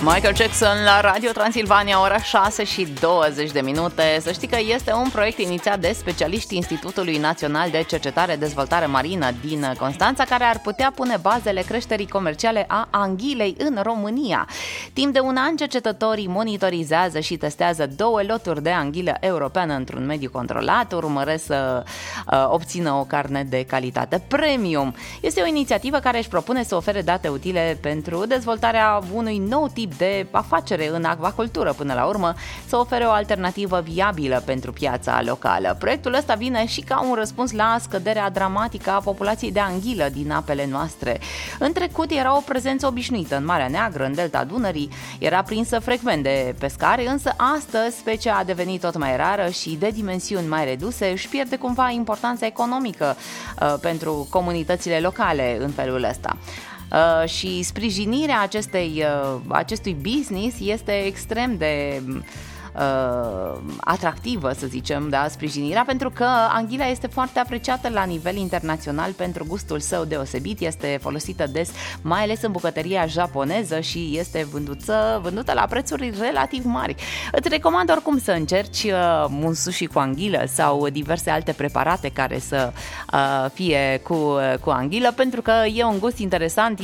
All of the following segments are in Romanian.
Michael Jackson la Radio Transilvania, ora 6:20. Să știi că este un proiect inițiat de specialiștii Institutului Național de Cercetare Dezvoltare Marină din Constanța, care ar putea pune bazele creșterii comerciale a anghilei în România. Timp de un an, cercetătorii monitorizează și testează 2 loturi de anghilă europeană într-un mediu controlat, urmăresc să obțină o carne de calitate premium. Este o inițiativă care își propune să ofere date utile pentru dezvoltarea unui nou tip de afacere în acvacultură, până la urmă să ofere o alternativă viabilă pentru piața locală. Proiectul ăsta vine și ca un răspuns la scăderea dramatică a populației de anghilă din apele noastre. În trecut era o prezență obișnuită în Marea Neagră, în delta Dunării, era prinsă frecvent de pescari, însă astăzi specia a devenit tot mai rară și de dimensiuni mai reduse, își pierde cumva importanța economică pentru comunitățile locale în felul ăsta. Și sprijinirea acestui business este extrem de atractivă, să zicem, da, sprijinirea, pentru că anghila este foarte apreciată la nivel internațional pentru gustul său deosebit, este folosită des, mai ales în bucătăria japoneză și este vândută la prețuri relativ mari. Îți recomand oricum să încerci un sushi cu anghilă sau diverse alte preparate care să fie cu anghilă, pentru că e un gust interesant,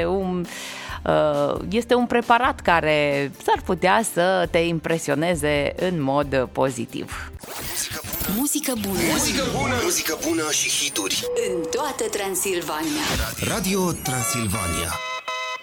este un preparat care s-ar putea să te impresioneze în mod pozitiv. Muzică bună. Muzică bună. Muzică bună și hituri în toată Transilvania. Radio Transilvania.